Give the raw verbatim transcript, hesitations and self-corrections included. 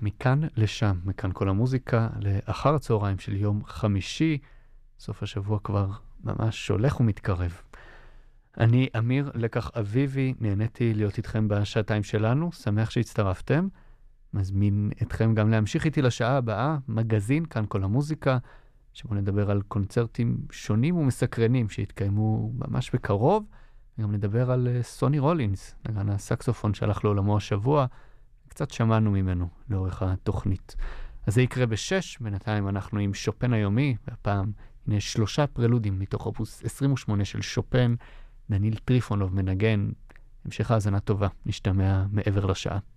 מכאן לשם, מכאן כל המוזיקה, לאחר הצהריים של יום חמישי, סוף השבוע כבר ממש הולך ומתקרב. אני אמיר לקח אביבי, נהניתי להיות איתכם בשעתיים שלנו, שמח שהצטרפתם, מזמין אתכם גם להמשיך איתי לשעה הבאה, מגזין כאן כל המוזיקה, שבו נדבר על קונצרטים שונים ומסקרנים שהתקיימו ממש בקרוב, וגם נדבר על סוני רולינס, נגן הסקסופון שהלך לעולמו השבוע, קצת שמענו ממנו לאורך התוכנית. אז זה יקרה בשש, בינתיים אנחנו עם שופן היומי, והפעם הנה שלושה פרלודים מתוך אופוס עשרים ושמונה של שופן, דניל טריפונוב מנגן, המשך האזנה טובה, נשתמע מעבר לשעה.